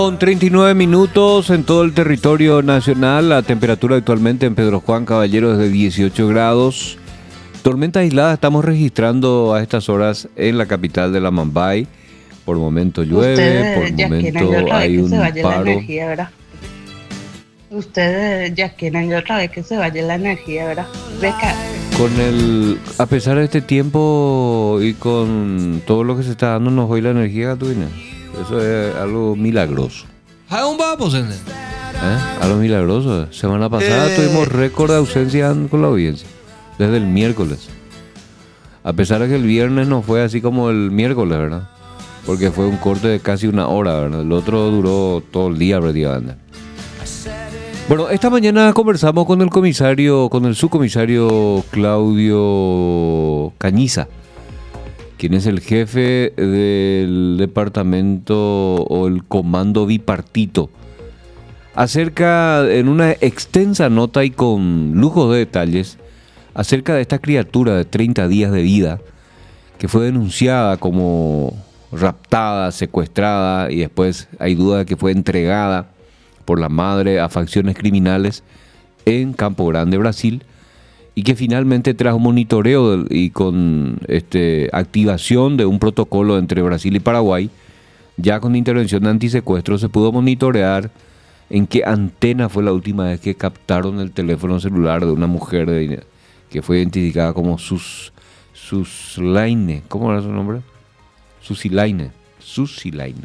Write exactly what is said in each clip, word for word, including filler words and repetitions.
Con treinta y nueve minutos en todo el territorio nacional, la temperatura actualmente en Pedro Juan Caballero es de dieciocho grados. Tormenta aislada estamos registrando a estas horas en la capital de la Mambay. Por momento llueve, Ustedes por ya quieren ya momento otra vez hay que se un vaya la paro. energía, ¿verdad? Ustedes ya quieren ya otra vez que se vaya la energía, ¿verdad? Beca, Con el, a pesar de este tiempo y con todo lo que se está dándonos hoy la energía, Tuina, eso es algo milagroso. Ah, un vamos, ¿eh? ¿Eh? Algo milagroso. Semana pasada Eh. tuvimos récord de ausencia con la audiencia, desde el miércoles. A pesar de que el viernes no fue así como el miércoles, ¿verdad? Porque fue un corte de casi una hora, ¿verdad? El otro duró todo el día prácticamente. Bueno, esta mañana conversamos con el comisario, con el subcomisario Claudio Cañiza, quien es el jefe del departamento o el comando bipartito, acerca, en una extensa nota y con lujos de detalles, acerca de esta criatura de treinta días de vida que fue denunciada como raptada, secuestrada y después hay duda de que fue entregada por la madre a facciones criminales en Campo Grande, Brasil, y que finalmente tras un monitoreo y con este, activación de un protocolo entre Brasil y Paraguay, ya con intervención de antisecuestro, se pudo monitorear en qué antena fue la última vez que captaron el teléfono celular de una mujer de, que fue identificada como Sus, Susilaine. ¿Cómo era su nombre? Susilaine. Susilaine.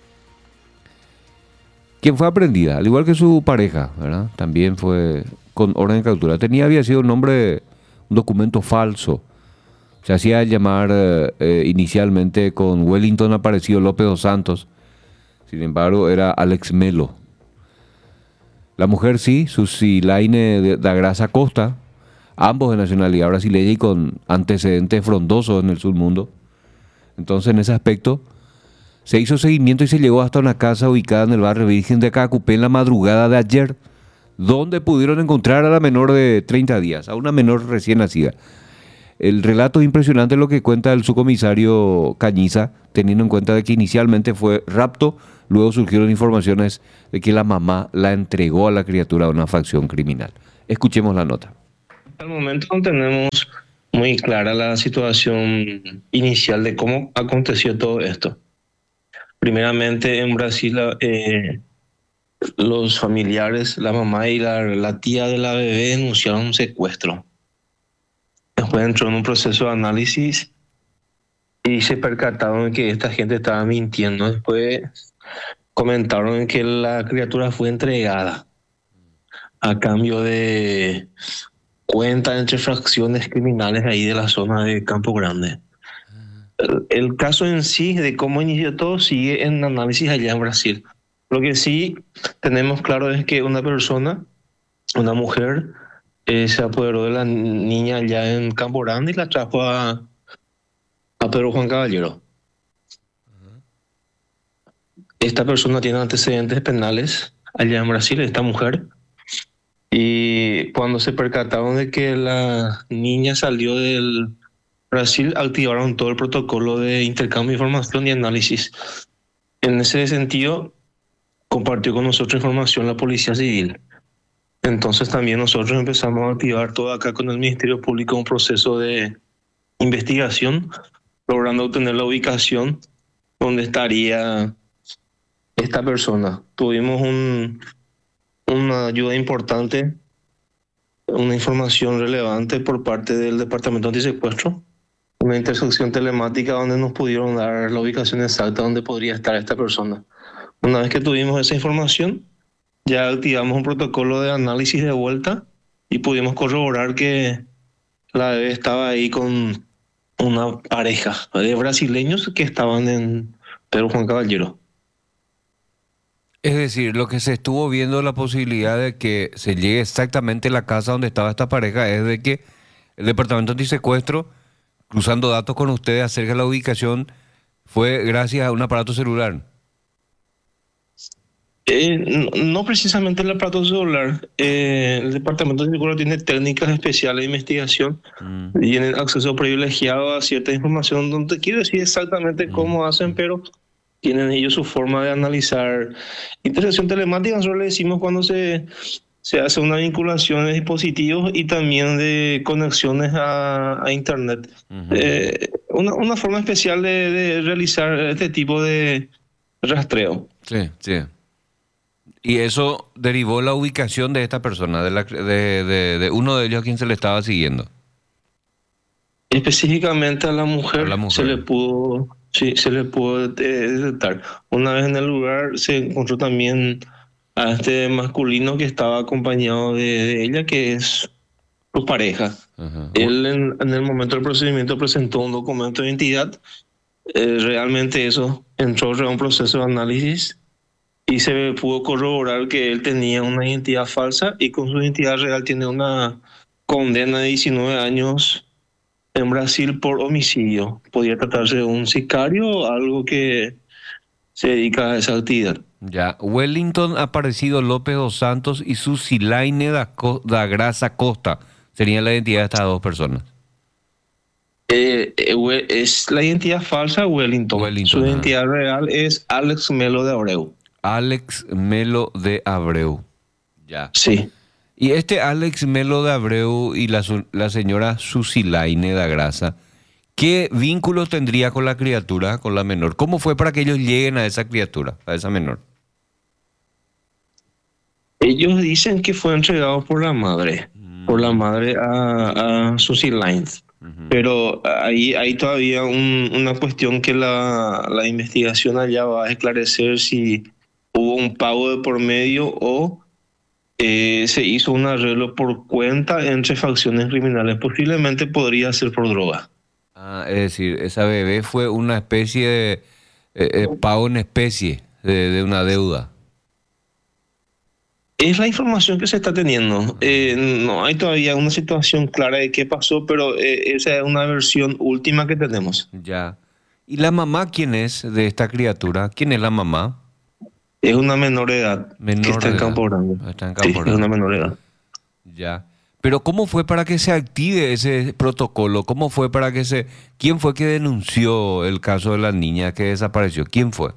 Quien fue aprendida, al igual que su pareja, ¿verdad? También fue con orden de captura. Tenía, había sido un nombre, un documento falso. Se hacía llamar eh, inicialmente con Wellington Aparecido López dos Santos. Sin embargo, era Alex Melo. La mujer sí, Susilaine da Graça Costa, ambos de nacionalidad brasileña y con antecedentes frondosos en el submundo. Entonces, en ese aspecto, se hizo seguimiento y se llegó hasta una casa ubicada en el barrio Virgen de Cacupé en la madrugada de ayer, donde pudieron encontrar a la menor de treinta días, a una menor recién nacida. El relato es impresionante lo que cuenta el subcomisario Cañiza, teniendo en cuenta de que inicialmente fue rapto, luego surgieron informaciones de que la mamá la entregó a la criatura a una facción criminal. Escuchemos la nota. Hasta el momento no tenemos muy clara la situación inicial de cómo aconteció todo esto. Primeramente en Brasil eh, los familiares, la mamá y la, la tía de la bebé denunciaron un secuestro. Después entró en un proceso de análisis y se percataron de que esta gente estaba mintiendo. Después comentaron que la criatura fue entregada a cambio de cuenta entre fracciones criminales ahí de la zona de Campo Grande. El, el caso en sí, de cómo inició todo, sigue en análisis allá en Brasil. Lo que sí tenemos claro es que una persona, una mujer, eh, se apoderó de la niña allá en Campo Grande y la trajo a, a Pedro Juan Caballero. Esta persona tiene antecedentes penales allá en Brasil, esta mujer. Y cuando se percataron de que la niña salió del Brasil, activaron todo el protocolo de intercambio de información y análisis. En ese sentido, compartió con nosotros información la Policía Civil. Entonces también nosotros empezamos a activar todo acá con el Ministerio Público un proceso de investigación, logrando obtener la ubicación donde estaría esta persona. Tuvimos un, una ayuda importante, una información relevante por parte del Departamento Antisecuestro, una intersección telemática donde nos pudieron dar la ubicación exacta donde podría estar esta persona. Una vez que tuvimos esa información, ya activamos un protocolo de análisis de vuelta y pudimos corroborar que la bebé estaba ahí con una pareja de brasileños que estaban en Pedro Juan Caballero. Es decir, lo que se estuvo viendo la posibilidad de que se llegue exactamente a la casa donde estaba esta pareja es de que el Departamento Antisecuestro, cruzando datos con ustedes acerca de la ubicación, fue gracias a un aparato celular. Eh, no, no precisamente el aparato celular. Eh, el Departamento de Seguridad tiene técnicas especiales de investigación Mm. y tienen acceso privilegiado a cierta información. No te quiero decir exactamente Mm. cómo hacen, pero tienen ellos su forma de analizar. Interacción telemática nosotros le decimos cuando se, se hace una vinculación de dispositivos y también de conexiones a, a Internet. Ujú. Eh, una, una forma especial de, de realizar este tipo de rastreo. Sí, sí. Y eso derivó la ubicación de esta persona, de, la, de, de, de uno de ellos a quien se le estaba siguiendo. Específicamente a la mujer, A la mujer. se le pudo, sí, se le pudo eh, detectar. Una vez en el lugar se encontró también a este masculino que estaba acompañado de, de ella, que es su pareja. Ajá. Él en, en el momento del procedimiento presentó un documento de identidad. Eh, realmente eso entró en un proceso de análisis y se pudo corroborar que él tenía una identidad falsa y con su identidad real tiene una condena de diecinueve años en Brasil por homicidio. Podría tratarse de un sicario o algo que se dedica a esa actividad. Ya. Wellington Aparecido López dos Santos y Susilaine da, Co- da Graça Costa serían la identidad de estas dos personas. Eh, eh, we- es la identidad falsa Wellington. Wellington, Su ajá. identidad real es Alex Melo de Abreu. Alex Melo de Abreu. Ya. Sí. Y este Alex Melo de Abreu y la, su- la señora Susilaine da Graça, ¿qué vínculos tendría con la criatura, con la menor? ¿Cómo fue para que ellos lleguen a esa criatura, a esa menor? Ellos dicen que fue entregado por la madre, por la madre a, a Susie Lines. Ujú. Pero ahí hay todavía un- una cuestión que la, la investigación allá va a esclarecer si hubo un pago de por medio o eh, se hizo un arreglo por cuenta entre facciones criminales. Posiblemente podría ser por droga. Ah, es decir, esa bebé fue una especie de eh, eh, pago en especie de, de una deuda. Es la información que se está teniendo. Eh, no hay todavía una situación clara de qué pasó, pero eh, esa es una versión última que tenemos. Ya. ¿Y la mamá quién es de esta criatura? ¿Quién es la mamá? Es una menor de edad que Menor está en de edad. Campo Grande. Está en Sí, Campo es Grande. una menor de edad. Ya. Pero ¿cómo fue para que se active ese protocolo? ¿Cómo fue para que se... ¿Quién fue que denunció el caso de la niña que desapareció? ¿Quién fue?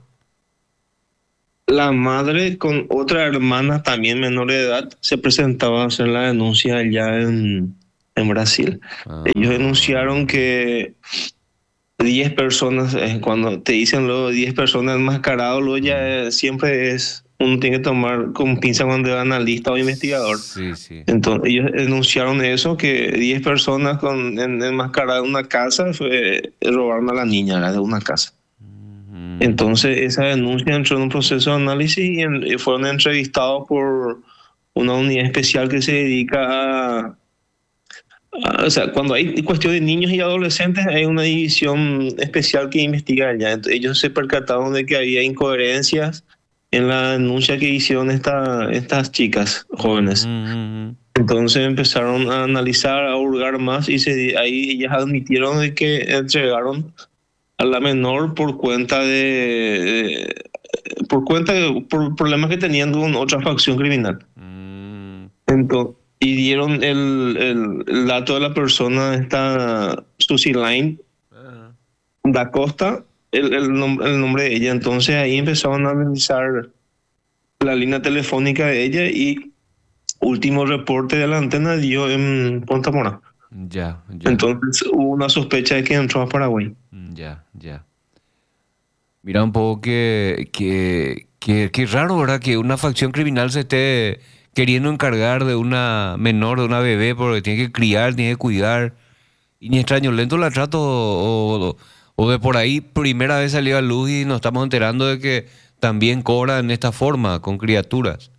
La madre con otra hermana también menor de edad se presentaba a hacer la denuncia allá en, en Brasil. Ah, Ellos denunciaron que diez personas, eh, cuando te dicen luego diez personas enmascarados, luego ya eh, siempre es, uno tiene que tomar con pinza cuando es analista o investigador. sí, sí. Entonces ellos denunciaron eso, que diez personas con en, enmascaradas en una casa fue, robaron a la niña, ¿verdad? De una casa. Ujú. Entonces esa denuncia entró en un proceso de análisis y, en- y fueron entrevistados por una unidad especial que se dedica a, a- o sea, cuando hay cuestión de niños y adolescentes hay una división especial que investiga allá. Entonces, ellos se percataron de que había incoherencias en la denuncia que hicieron esta, estas chicas jóvenes. Ujú. Entonces empezaron a analizar, a hurgar más y se, ahí ellas admitieron de que entregaron a la menor por cuenta de, de- por cuenta de por problemas que tenían con otra facción criminal. Mm. Entonces, y dieron el, el, el dato de la persona, esta Susie Line Ah. da Costa, el, el, nom- el nombre de ella. Entonces ahí empezaron a analizar la línea telefónica de ella y último reporte de la antena dio en Punta Mora. Ya, ya. Entonces hubo una sospecha de que entró a Paraguay. Mm, Ya, ya. Mira un poco que, que, que, que raro, ¿verdad? Que una facción criminal se esté queriendo encargar de una menor, de una bebé, porque tiene que criar, tiene que cuidar. Y ni extraño, lento la trato o, o, o de por ahí primera vez salió a luz y nos estamos enterando de que también cobran de esta forma, con criaturas.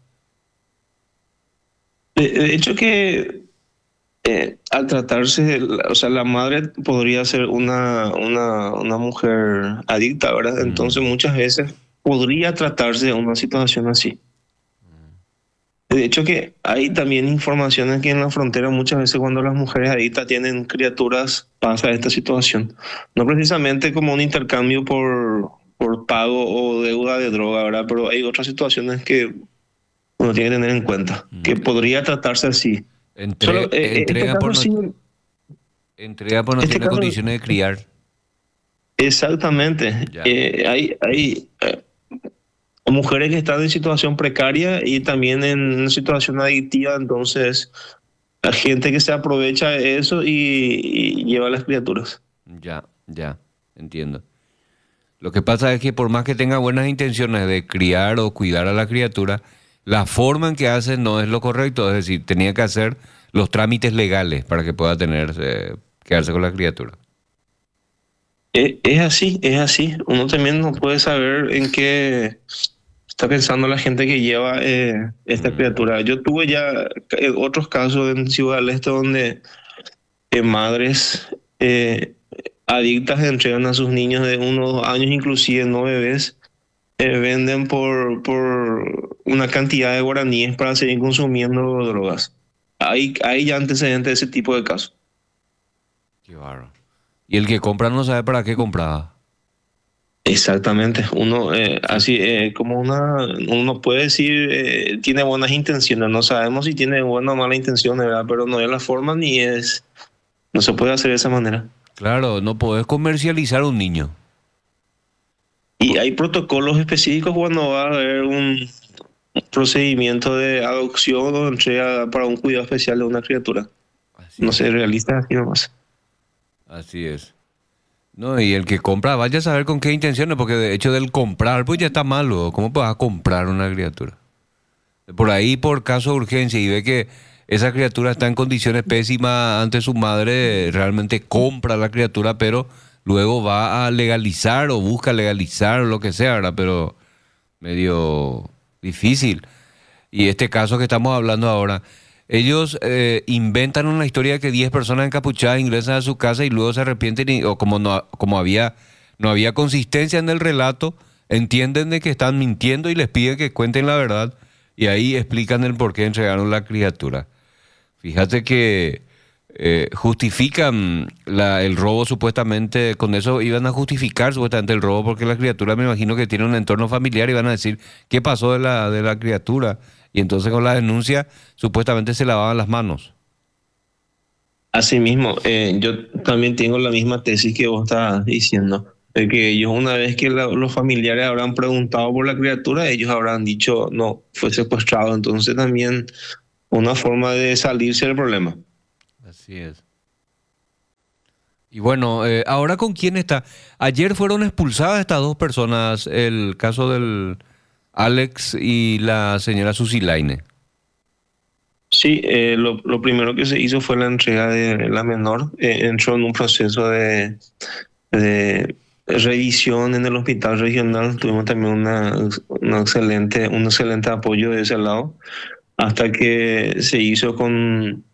De, de hecho que eh, al tratarse, de la- o sea, la madre podría ser una, una, una mujer adicta, ¿verdad? Entonces muchas veces podría tratarse de una situación así. De hecho que hay también informaciones que en la frontera muchas veces cuando las mujeres adictas tienen criaturas pasa esta situación. No precisamente como un intercambio por, por pago o deuda de droga, ¿verdad? Pero hay otras situaciones que uno tiene que tener en cuenta, que podría tratarse así. Entre- Solo, eh, eh, este entrega, caso por no, sí, entrega por no este tiene caso, condiciones de criar. Exactamente. Ya. Eh, hay hay eh, mujeres que están en situación precaria y también en una situación adictiva, entonces hay gente que se aprovecha de eso y, y lleva a las criaturas. Ya, ya, entiendo. Lo que pasa es que por más que tenga buenas intenciones de criar o cuidar a la criatura, la forma en que hace no es lo correcto. Es decir, tenía que hacer los trámites legales para que pueda tenerse, quedarse con la criatura. Eh, Es así, es así. Uno también no puede saber en qué está pensando la gente que lleva eh, esta Mm, criatura. Yo tuve ya eh, otros casos en Ciudad del Este donde eh, madres eh, adictas entregan a sus niños de uno o dos años, inclusive no bebés, eh, venden por, por una cantidad de guaraníes para seguir consumiendo drogas. Hay, hay ya antecedentes de ese tipo de casos. qué bárbaro. Y el que compra no sabe para qué compraba. Exactamente, uno eh, Sí. así eh, como una, uno puede decir eh, tiene buenas intenciones, no sabemos si tiene buenas o malas intenciones, ¿verdad? Pero no es la forma ni es, no se puede hacer de esa manera. Claro, no podés comercializar un niño. Y hay protocolos específicos cuando va a haber un procedimiento de adopción o entrega para un cuidado especial de una criatura. Así No se es. realiza así nomás. Así es. No, y el que compra, vaya a saber con qué intenciones, porque de hecho del comprar, pues ya está malo. ¿Cómo vas a comprar una criatura? Por ahí, por caso de urgencia, y ve que esa criatura está en condiciones pésimas ante su madre, realmente compra la criatura, pero luego va a legalizar o busca legalizar o lo que sea, ¿verdad? Pero medio difícil. Y este caso que estamos hablando ahora, ellos eh, inventan una historia que diez personas encapuchadas ingresan a su casa y luego se arrepienten y, o como no, como había, no había consistencia en el relato, entienden de que están mintiendo y les piden que cuenten la verdad y ahí explican el por qué entregaron la criatura. Fíjate que eh, justifican la- el robo supuestamente, con eso iban a justificar supuestamente el robo porque la criatura me imagino que tiene un entorno familiar y van a decir qué pasó de la, de la criatura. Y entonces con la denuncia supuestamente se lavaban las manos. Asimismo, eh, yo también tengo la misma tesis que vos estás diciendo, de que ellos una vez que la- los familiares habrán preguntado por la criatura, ellos habrán dicho, no, fue secuestrado, entonces también una forma de salirse del problema. Así es. Y bueno, eh, ahora con quién está. Ayer fueron expulsadas estas dos personas, el caso del Alex y la señora Susilaine. Sí, eh, lo, lo primero que se hizo fue la entrega de la menor, eh, entró en un proceso de, de revisión en el hospital regional, tuvimos también una, una excelente, un excelente apoyo de ese lado, hasta que se hizo con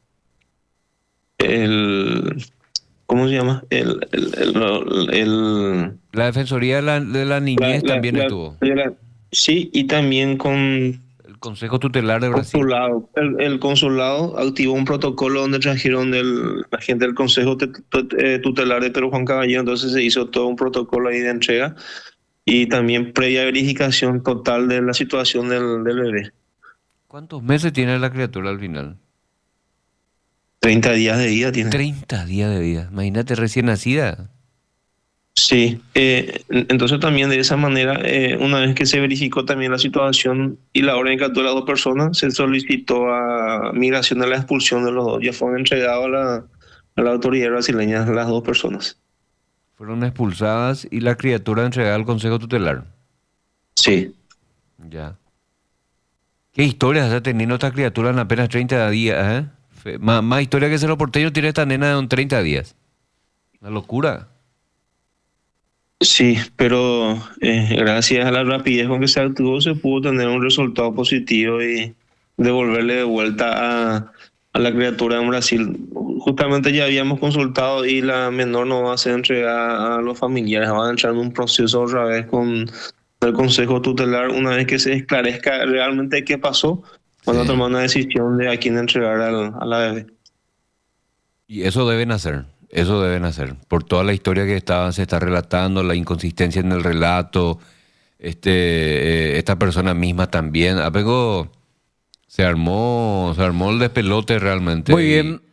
el, ¿cómo se llama? El, el, el, el- La Defensoría de la, de la la- Niñez la- también la- estuvo. la- sí, y también con El Consejo Tutelar de Brasil. consulado. El, el consulado activó un protocolo donde trajeron el, la gente del Consejo Tut- Tut- eh, Tutelar de Perú, Juan Caballero, entonces se hizo todo un protocolo ahí de entrega y también previa verificación total de la situación del, del bebé. ¿Cuántos meses tiene la criatura al final? Treinta días de vida tiene. Treinta días de vida. Imagínate, recién nacida. Sí, eh, entonces también de esa manera, eh, una vez que se verificó también la situación y la orden de captura de las dos personas, se solicitó a migración de la expulsión de los dos. Ya fueron entregados a la, a la autoridad brasileña las dos personas. Fueron expulsadas y la criatura entregada al Consejo Tutelar. Sí, Ya. ¿Qué historias está teniendo esta criatura en apenas treinta días, eh? Fe- Más, más historia que Cerro Porteño tiene esta nena en treinta días. Una locura. sí, pero eh, gracias a la rapidez con que se actuó se pudo tener un resultado positivo y devolverle de vuelta a, a la criatura en Brasil. Justamente ya habíamos consultado y la menor no va a ser entregada a los familiares, va a entrar en un proceso otra vez con el Consejo Tutelar una vez que se esclarezca realmente qué pasó, van a Sí. tomar una decisión de a quién entregar al- a la bebé. Y eso deben hacer, eso deben hacer. Por toda la historia que está, se está relatando, la inconsistencia en el relato, este, eh, esta persona misma también. Apego se armó, se armó el despelote realmente. Muy y bien.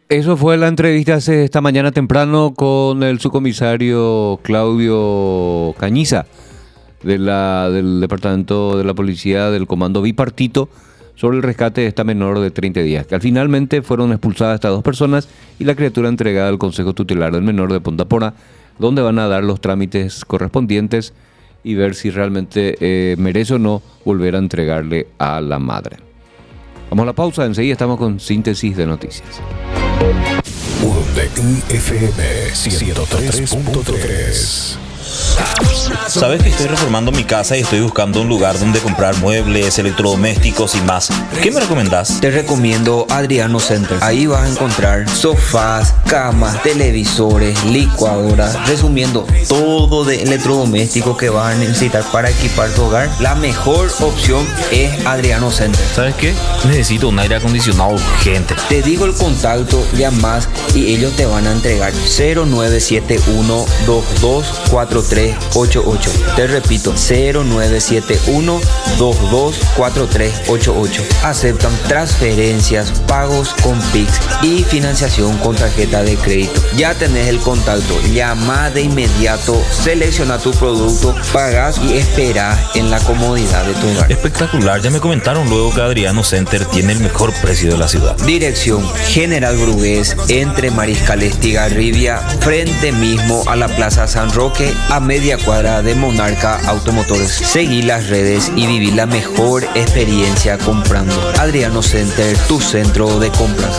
Eso fue la entrevista esta mañana temprano con el subcomisario Claudio Cañiza de la, del Departamento de la Policía del Comando Bipartito sobre el rescate de esta menor de treinta días, que al finalmente fueron expulsadas estas dos personas y la criatura entregada al Consejo Tutelar del Menor de Punta Pora, donde van a dar los trámites correspondientes y ver si realmente eh, merece o no volver a entregarle a la madre. Vamos a la pausa, enseguida estamos con síntesis de noticias. U D I F M ciento tres punto tres. Sabes que estoy reformando mi casa y estoy buscando un lugar donde comprar muebles, electrodomésticos y más. ¿Qué me recomendás? Te recomiendo Adriano Center. Ahí vas a encontrar sofás, camas, televisores, licuadoras, resumiendo todo de electrodomésticos que vas a necesitar para equipar tu hogar. La mejor opción es Adriano Center. ¿Sabes qué? Necesito un aire acondicionado urgente. Te digo el contacto, llamas y ellos te van a entregar cero nueve siete uno dos dos cuatro tres ocho ocho. Te repito, cero nueve siete uno dos dos cuatro tres ocho ocho. Aceptan transferencias, pagos con Pix y financiación con tarjeta de crédito. Ya tenés el contacto, llama de inmediato, selecciona tu producto, pagas y esperás en la comodidad de tu hogar. Espectacular, ya me comentaron luego que Adriano Center tiene el mejor precio de la ciudad. Dirección General Brugués, entre Mariscal Estigarribia, frente mismo a la Plaza San Roque, a media cuadra de Monarca Automotores. Seguí las redes y viví la mejor experiencia comprando. Adriano Center, tu centro de compras.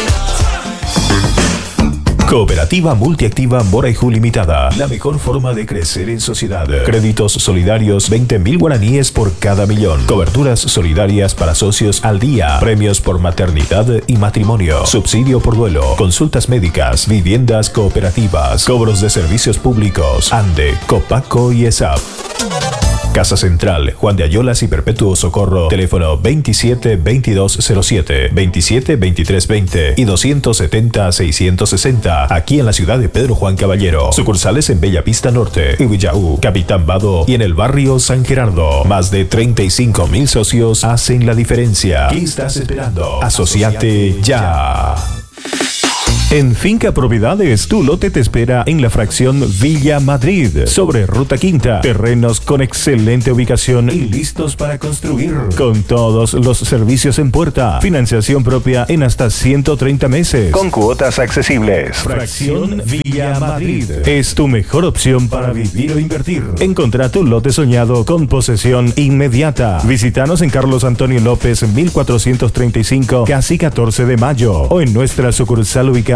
Cooperativa Multiactiva Moraijú Limitada. La mejor forma de crecer en sociedad. Créditos solidarios, veinte mil guaraníes por cada millón. Coberturas solidarias para socios al día. Premios por maternidad y matrimonio. Subsidio por duelo. Consultas médicas. Viviendas cooperativas. Cobros de servicios públicos. ANDE, Copaco y ESAP. Casa Central, Juan de Ayolas y Perpetuo Socorro. Teléfono veintisiete veintidós cero siete, veintisiete veintitrés veinte y doscientos setenta seiscientos sesenta. Aquí en la ciudad de Pedro Juan Caballero. Sucursales en Bellavista Norte, Iwillaú, Capitán Vado y en el barrio San Gerardo. Más de treinta y cinco mil socios hacen la diferencia. ¿Qué estás esperando? Asociate ya. En Finca Propiedades, tu lote te espera en la fracción Villa Madrid, sobre Ruta Quinta. Terrenos con excelente ubicación y listos para construir. Con todos los servicios en puerta. Financiación propia en hasta ciento treinta meses. Con cuotas accesibles. Fracción Villa Madrid es tu mejor opción para vivir o invertir. Encontrá tu lote soñado con posesión inmediata. Visítanos en Carlos Antonio López, mil cuatrocientos treinta y cinco, casi catorce de mayo. O en nuestra sucursal ubicada